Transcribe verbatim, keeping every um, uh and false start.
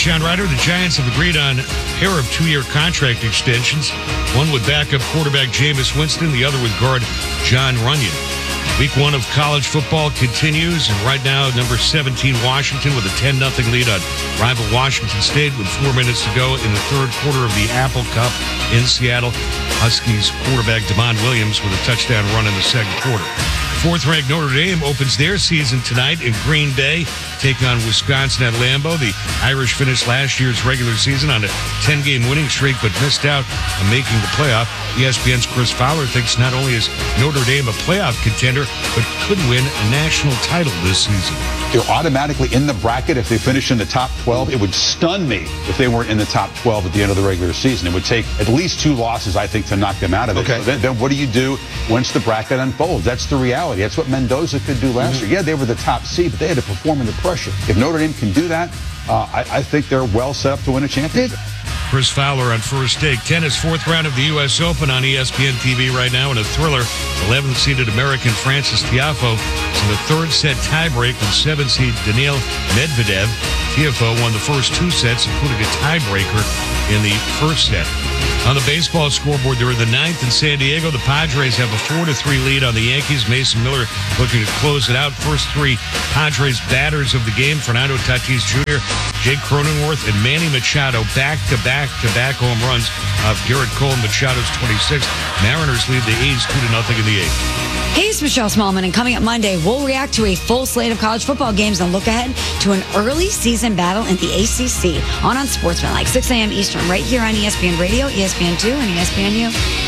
John Ryder. The Giants have agreed on a pair of two-year contract extensions, one with backup quarterback Jameis Winston, the other with guard John Runyon. Week one of college football continues, and right now, number seventeen, Washington, with a ten nothing lead on rival Washington State with four minutes to go in the third quarter of the Apple Cup in Seattle. Huskies quarterback Damon Williams with a touchdown run in the second quarter. Fourth-ranked Notre Dame opens their season tonight in Green Bay, taking on Wisconsin at Lambeau. The Irish finished last year's regular season on a ten-game winning streak, but missed out on making the playoff. E S P N's Chris Fowler thinks not only is Notre Dame a playoff contender, but could win a national title this season. They're automatically in the bracket if they finish in the top twelve. It would stun me if they weren't in the top twelve at the end of the regular season. It would take at least two losses, I think, to knock them out of it. Okay. So then, then what do you do once the bracket unfolds? That's the reality. That's what Mendoza could do last Mm-hmm. year. Yeah, they were the top seed, but they had to perform under pressure. If Notre Dame can do that, uh, I, I think they're well set up to win a championship. Chris Fowler on First Take. Tennis, fourth round of the U S Open on E S P N T V right now in a thriller. eleventh-seeded American Francis Tiafoe is in the third-set tiebreak with seventh-seed Daniil Medvedev. Tiafoe won the first two sets, including a tiebreaker in the first set. On the baseball scoreboard, they're in the ninth in San Diego. The Padres have a four to three lead on the Yankees. Mason Miller looking to close it out. First three Padres batters of the game: Fernando Tatis Junior, Jake Cronenworth, and Manny Machado back-to-back-to-back home runs off Garrett Cole and Machado's twenty-sixth. Mariners lead the A's two to nothing in the eighth. Hey, it's Michelle Smallman, and coming up Monday, we'll react to a full slate of college football games and look ahead to an early season battle in the A C C on Unsportsmanlike, six a.m. Eastern, right here on E S P N Radio, E S P N two, and E S P N U.